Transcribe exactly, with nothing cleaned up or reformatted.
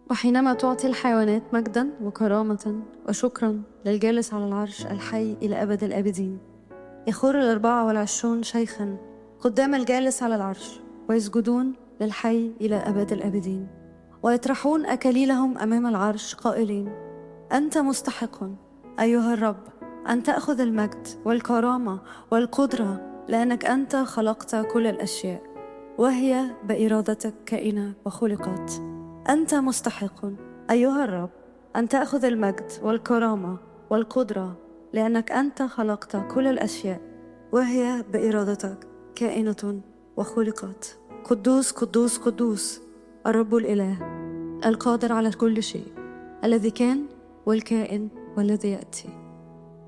وحينما تعطي الحيوانات مجدا وكرامة وشكرا للجالس على العرش الحي إلى أبد الآبدين، يخر الأربعة والعشرون شيخا قدام الجالس على العرش ويسجدون للحي إلى أبد الآبدين، ويطرحون أكاليلهم أمام العرش قائلين: أنت مستحق أيها الرب أن تأخذ المجد والكرامة والقدرة، لأنك أنت خلقت كل الأشياء وهي بإرادتك كائنة وخلقت. أنت مستحق أيها الرب أن تأخذ المجد والكرامة والقدرة، لأنك أنت خلقت كل الأشياء وهي بإرادتك كائنة وخلقت. قدوس قدوس قدوس الرب الإله القادر على كل شيء، الذي كان والكائن والذي يأتي.